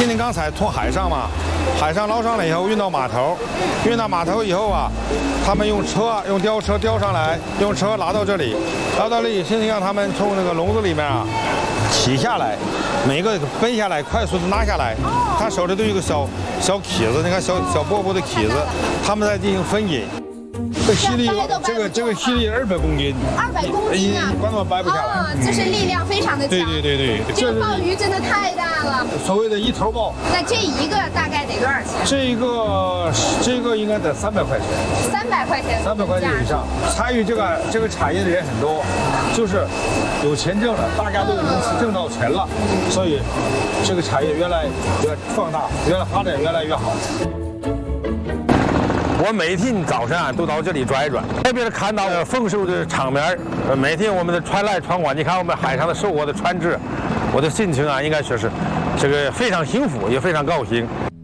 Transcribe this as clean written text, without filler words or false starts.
天刚才从海上嘛，海上捞上来以后运到码头，运到码头以后啊，他们用吊车吊上来，用车拉到这里，拉到这里，现在让他们从那个笼子里面啊起下来，每个奔下来，快速的拿下来。他手里都有一个小起子，你看小薄薄的起子，他们在进行分解。 这吸力，这个吸力200公斤 ，200公斤啊， 一般都掰不下来。 啊，就是力量非常的强。 对， 这个鲍鱼真的太大了。 所谓的一头鲍。 那这一个大概得多少钱？ 这个应该得300块钱。 300块钱。 300块钱以上。参与这个产业的人很多，就是有钱挣了，大家都挣到钱了，所以这个产业越来越放大，发展越来越好。 我每天早晨啊都到这里转一转，特别是看到丰收的场面，每天我们的船来船往，你看我们海上的收获的船只，我的心情啊应该说是这个非常幸福，也非常高兴。